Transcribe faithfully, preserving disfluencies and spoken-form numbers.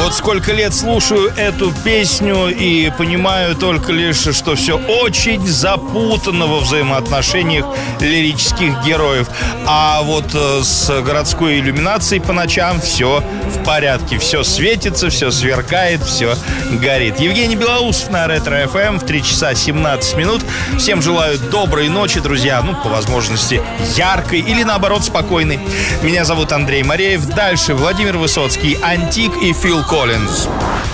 Вот сколько лет слушаю эту песню и понимаю только лишь, что все очень запутанно во взаимоотношениях лирических героев. А вот с городской иллюминацией по ночам все в порядке. Все светится, все сверкает, все горит. Евгений Белоусов на Ретро-эф эм в три часа семнадцать минут. Всем желаю доброй ночи, друзья. Ну, по возможности, яркой или, наоборот, спокойной. Меня зовут Андрей Мореев. Дальше Владимир Высоцкий, Антик и Фил Коллинз.